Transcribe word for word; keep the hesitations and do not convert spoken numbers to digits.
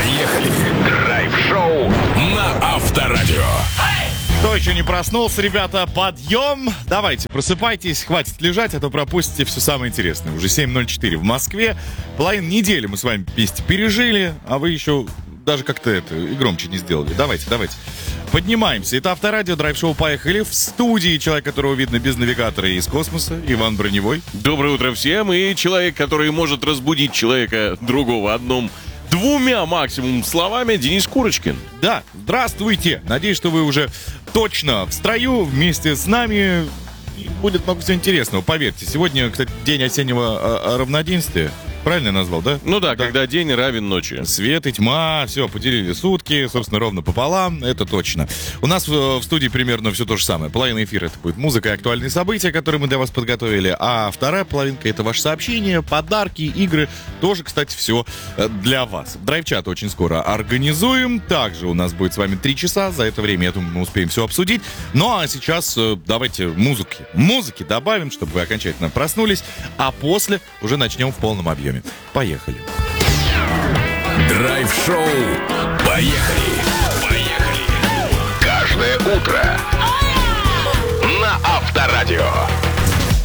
Поехали! Драйв-шоу на Авторадио. Кто еще не проснулся, ребята, подъем! Давайте, просыпайтесь, хватит лежать, а то пропустите все самое интересное. Уже семь ноль четыре в Москве. Половину недели мы с вами вместе пережили, а вы еще даже как-то это и громче не сделали. Давайте, давайте. Поднимаемся. Это Авторадио, драйв-шоу «Поехали». В студии человек, которого видно без навигатора и из космоса, Иван Броневой. Доброе утро всем. И человек, который может разбудить человека другого одном, двумя максимум словами, Денис Курочкин. Да, здравствуйте. Надеюсь, что вы уже точно в строю вместе с нами. И будет много всего интересного, поверьте. Сегодня, кстати, день осеннего а, равноденствия. Правильно я назвал, да? Ну да, да, когда день равен ночи. Свет и тьма, все, поделили сутки, собственно, ровно пополам, это точно. У нас в, в студии примерно все то же самое. Половина эфира — это будет музыка и актуальные события, которые мы для вас подготовили, а вторая половинка — это ваши сообщения, подарки, игры. Тоже, кстати, все для вас. Драйв-чат очень скоро организуем. Также у нас будет с вами три часа. За это время, я думаю, мы успеем все обсудить. Ну, а сейчас давайте музыки. Музыки добавим, чтобы вы окончательно проснулись, а после уже начнем в полном объеме. Поехали. Драйв-шоу. Поехали. Поехали. Каждое утро